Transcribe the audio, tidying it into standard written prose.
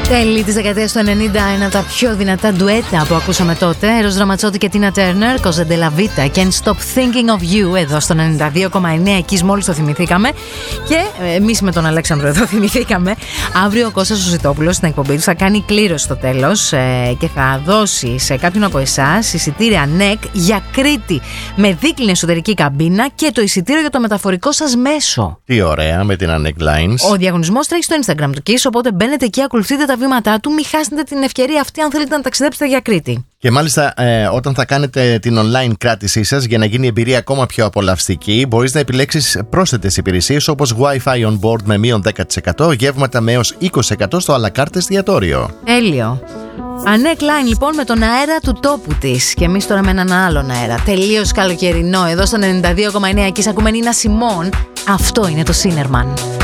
Τέλη της δεκαετίας του 90, ένα από τα πιο δυνατά ντουέτα που ακούσαμε τότε. Eros Ramazzotti και Tina Turner, Cosa della Vita, Can't Stop Thinking of You, εδώ στο 92,9. Εκεί μόλις το θυμηθήκαμε. Και εμείς με τον Αλέξανδρο εδώ θυμηθήκαμε. Αύριο ο Κώστας Ζητόπουλος στην εκπομπή του θα κάνει κλήρωση στο τέλος και θα δώσει σε κάποιον από εσάς εισιτήρια NEC για Κρήτη με δίκλινη εσωτερική καμπίνα και το εισιτήριο για το μεταφορικό σας μέσο. Τι ωραία με την NEC Lines. Ο διαγωνισμός τρέχει στο Instagram του Kiss, οπότε μπαίνετε εκεί, ακολουθείτε τα βήματά του, μην χάσετε την ευκαιρία αυτή αν θέλετε να ταξιδέψετε για Κρήτη. Και μάλιστα όταν θα κάνετε την online κράτησή σας για να γίνει η εμπειρία ακόμα πιο απολαυστική, μπορείς να επιλέξεις πρόσθετες υπηρεσίες όπως Wi-Fi on board με μείον 10%, γεύματα με έως 20% στο à la carte εστιατόριο. Τέλειο. NEC Line λοιπόν με τον αέρα του τόπου της. Και εμείς τώρα με έναν άλλον αέρα. Τελείως καλοκαιρινό. Εδώ στο 92,9 εκεί ακούμε Νίνα Σιμών. Αυτό είναι το Σίνερμαν.